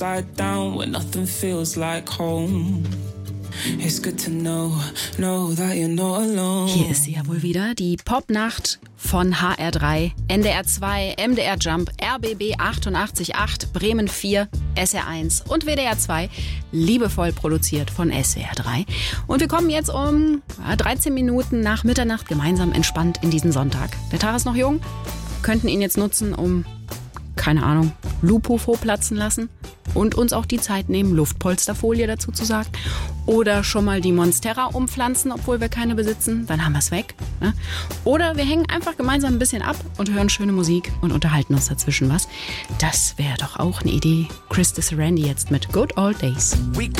Lie down when nothing feels like home. It's good to know that you're not alone. Hier ist sie ja wohl wieder, die Popnacht von HR3, NDR 2, MDR Jump, RBB 88.8, Bremen 4, SR1 und WDR 2, liebevoll produziert von SWR 3. Und wir kommen jetzt um 13 Minuten nach Mitternacht gemeinsam entspannt in diesen Sonntag. Der Tag ist noch jung, könnten ihn jetzt nutzen, um, keine Ahnung, Lupo vorplatzen lassen und uns auch die Zeit nehmen, Luftpolsterfolie dazu zu sagen. Oder schon mal die Monstera umpflanzen, obwohl wir keine besitzen, dann haben wir es weg. Ne? Oder wir hängen einfach gemeinsam ein bisschen ab und hören schöne Musik und unterhalten uns dazwischen was. Das wäre doch auch eine Idee. Chris de Sarandi jetzt mit Good Old Days. We